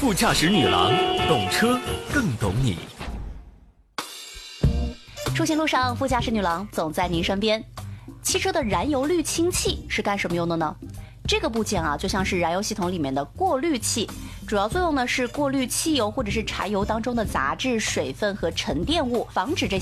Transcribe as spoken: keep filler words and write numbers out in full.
副驾驶女郎，懂车更懂你。 出行路上，副驾驶女郎总在您身边。汽车的燃油滤清器是干什么用的呢？这个部件啊，就像是燃油系统里面的过滤器，主要作用呢是过滤汽油或者是柴油当中的杂质、水分和沉淀物，防止这些